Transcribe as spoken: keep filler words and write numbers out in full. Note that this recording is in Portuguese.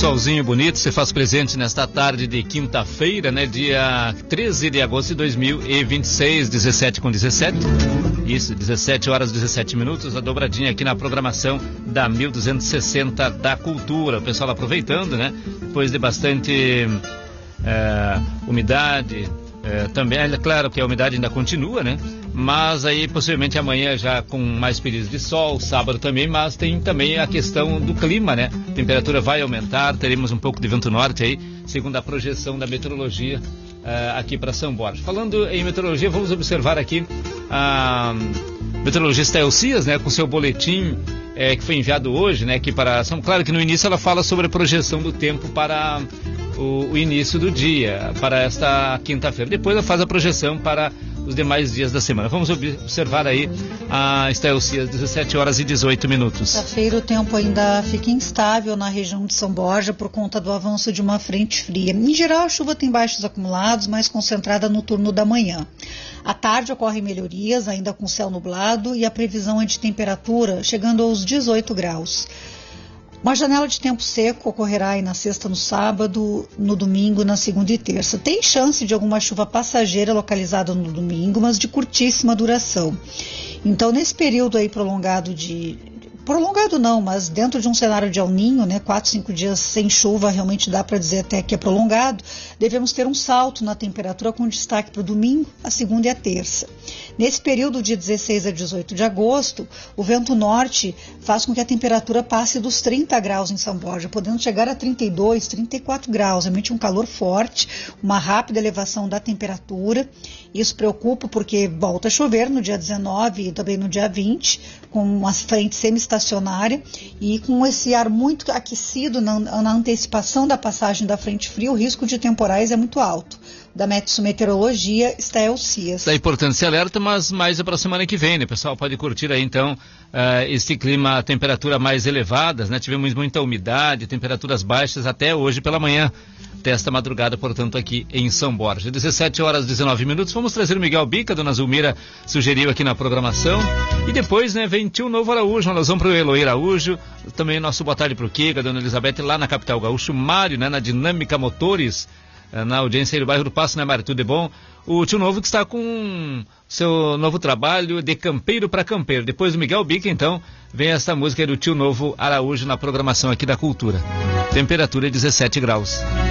solzinho bonito se faz presente nesta tarde de quinta-feira, né? Dia treze de agosto de dois mil e vinte e seis, dezessete com dezessete. Isso, dezessete horas e dezessete minutos, a dobradinha aqui na programação da mil duzentos e sessenta da Cultura. O pessoal aproveitando, né? Depois de bastante é, umidade, é, também, é claro que a umidade ainda continua, né? Mas aí possivelmente amanhã já com mais períodos de sol, sábado também, mas tem também a questão do clima, né? A temperatura vai aumentar, teremos um pouco de vento norte aí, segundo a projeção da meteorologia uh, aqui para São Borja. Falando em meteorologia, vamos observar aqui a meteorologista Elcias, né? Com seu boletim é, que foi enviado hoje, né? Aqui para São. Claro que no início ela fala sobre a projeção do tempo para o, o início do dia, para esta quinta-feira. Depois ela faz a projeção para os demais dias da semana. Vamos observar aí a Estelcia, dezessete horas e dezoito minutos. Quinta-feira o tempo ainda fica instável na região de São Borja por conta do avanço de uma frente fria. Em geral, a chuva tem baixos acumulados, mais concentrada no turno da manhã. À tarde ocorrem melhorias, ainda com céu nublado, e a previsão é de temperatura chegando aos dezoito graus. Uma janela de tempo seco ocorrerá aí na sexta, no sábado, no domingo, na segunda e terça. Tem chance de alguma chuva passageira localizada no domingo, mas de curtíssima duração. Então, nesse período aí prolongado de... Prolongado não, mas dentro de um cenário de El Niño, né, quatro, cinco dias sem chuva, realmente dá para dizer até que é prolongado, devemos ter um salto na temperatura com destaque para o domingo, a segunda e a terça. Nesse período de dezesseis a dezoito de agosto, o vento norte faz com que a temperatura passe dos trinta graus em São Borja, podendo chegar a trinta e dois, trinta e quatro graus, realmente um calor forte, uma rápida elevação da temperatura. Isso preocupa porque volta a chover no dia dezenove e também no dia vinte, com uma frente semi-estacionária e com esse ar muito aquecido na, na antecipação da passagem da frente fria, o risco de temporais é muito alto. Da Metsu-Meteorologia, está Elcias. É importante esse alerta, mas mais é para a semana que vem, né? O pessoal pode curtir aí, então, uh, esse clima, temperatura mais elevadas, né? Tivemos muita umidade, temperaturas baixas até hoje pela manhã, até esta madrugada, portanto, aqui em São Borja. dezessete horas e dezenove minutos, vamos trazer o Miguel Bica, a dona Zulmira sugeriu aqui na programação. E depois, né, vem Tio Novo Araújo, nós vamos para o Eloy Araújo, também nosso boa tarde para o Kika, a dona Elizabeth, lá na capital gaúcho, Mário, né, na Dinâmica Motores, na audiência aí do bairro do Passo, né, Mário? Tudo é bom? O Tio Novo que está com seu novo trabalho de campeiro para campeiro. Depois do Miguel Bica, então, vem essa música aí do Tio Novo Araújo na programação aqui da Cultura. Temperatura dezessete graus.